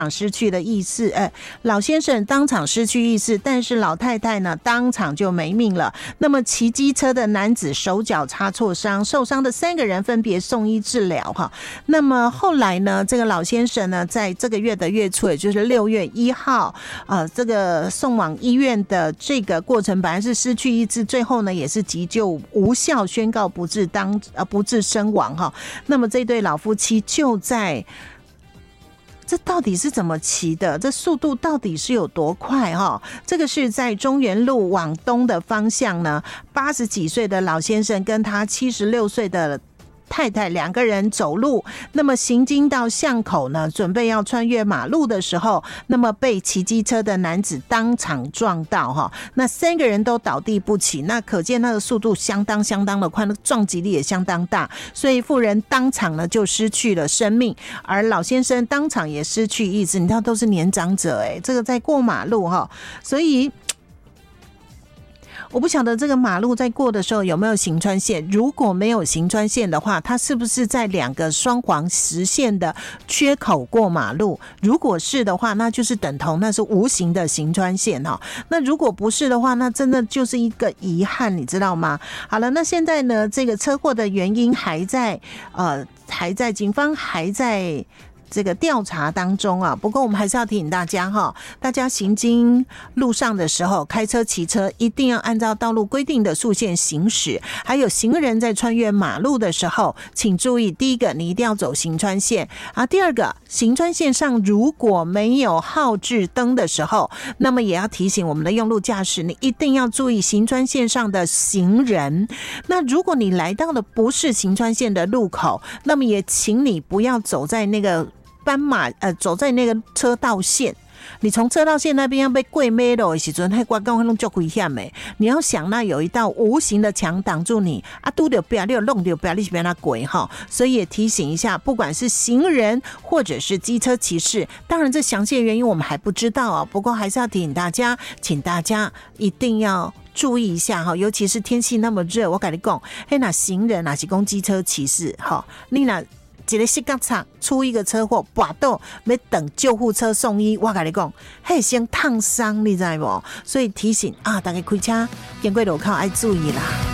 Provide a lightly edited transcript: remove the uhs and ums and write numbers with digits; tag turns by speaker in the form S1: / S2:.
S1: 失去了意识，老先生当场失去意识，但是老太太呢当场就没命了。那么骑机车的男子手脚擦挫伤，受伤的3个人分别送医治疗哈。那么后来呢，这个老先生呢，在这个月的月初，也就是6月1号，这个送往医院的这个过程，本来是失去意志，最后呢也是急救无效，宣告不治身亡哈。那么这对老夫妻就在。这到底是怎么骑的？这速度到底是有多快哈？这个是在中原路往东的方向呢，80几岁的老先生跟他76岁的太太2个人走路，那么行经到巷口呢，准备要穿越马路的时候，那么被骑机车的男子当场撞到哈，那3个人都倒地不起，那可见那个速度相当的快，那撞击力也相当大，所以妇人当场呢就失去了生命，而老先生当场也失去意志。你知道都是年长者这个在过马路哈，所以。我不晓得这个马路在过的时候有没有行穿线，如果没有行穿线的话，它是不是在2个双黄实线的缺口过马路？如果是的话，那就是等同那是无形的行穿线那如果不是的话，那真的就是一个遗憾，你知道吗？好了，那现在呢，这个车祸的原因还在警方还在这个调查当中不过我们还是要提醒大家大家行经路上的时候，开车骑车一定要按照道路规定的速线行驶，还有行人在穿越马路的时候，请注意，第一个你一定要走行穿线第二个行穿线上如果没有号志灯的时候，那么也要提醒我们的用路驾驶，你一定要注意行穿线上的行人。那如果你来到的不是行穿线的路口，那么也请你不要走在那个斑马走在那个车道线，你从车道线那边要被过马路的时候，那我刚刚弄足危险的。你要想那有一道无形的墙挡住你拄到边你有弄到边，你是别那过所以也提醒一下，不管是行人或者是机车骑士，当然这详细的原因我们还不知道不过还是要提醒大家，请大家一定要注意一下尤其是天气那么热，我跟你讲，那行人是说机车骑士你那一个膝盖擦出一个车祸，跋倒要等救护车送医，我跟你讲，那先烫伤，你知道不？所以提醒大家开车经过路口要注意啦。